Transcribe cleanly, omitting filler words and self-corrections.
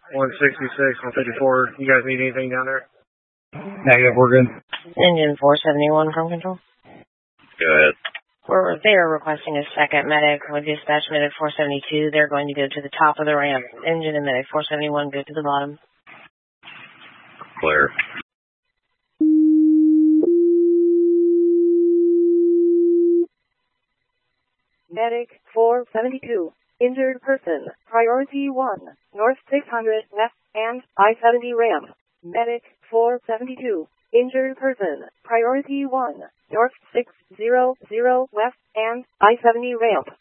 166, 154. You guys need anything down there? Negative, we're good. Engine 471 from control. Go ahead. They are requesting a second medic with dispatch medic 472. They're going to go to the top of the ramp. Engine and medic 471 go to the bottom. Clear. Medic 472. Injured person. Priority 1. North 600 left and I-70 ramp. Medic 472. Injured person. Priority 1. North 600 west and I-70 ramp.